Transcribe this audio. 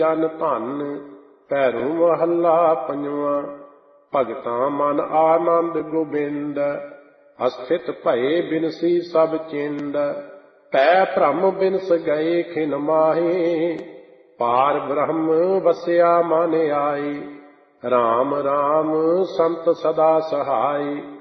ਜਨ ਧਨ। ਭੈਰੋ ਮਹੱਲਾ ਪੰਜਵਾਂ। ਭਗਤਾਂ ਮਨ ਆਨੰਦ ਗੋਬਿੰਦ। ਅਸਥਿਤ ਭਏ ਬਿਨਸੀ ਸਭ ਚਿੰਦ। ਭੈ ਭ੍ਰਮ ਬਿਨਸ ਗਏ ਖਿਨ ਮਾਹੇ। ਪਾਰ ਬ੍ਰਹਮ ਵਸਿਆ ਮਨ ਆਏ। ਰਾਮ ਰਾਮ ਸੰਤ ਸਦਾ ਸਹਾਈ।